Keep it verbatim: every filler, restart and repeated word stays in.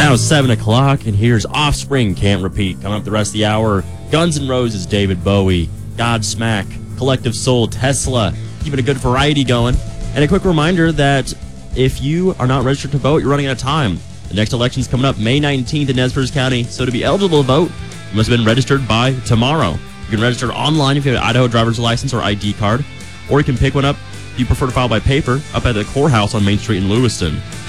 Now seven o'clock, and here's Offspring, Can't Repeat. Coming up the rest of the hour, Guns N' Roses, David Bowie, Godsmack, Collective Soul, Tesla, keeping a good variety going. And a quick reminder that if you are not registered to vote, you're running out of time. The next election's coming up May nineteenth in Nez Perce County, so to be eligible to vote, you must have been registered by tomorrow. You can register online if you have an Idaho driver's license or I D card, or you can pick one up if you prefer to file by paper up at the courthouse on Main Street in Lewiston.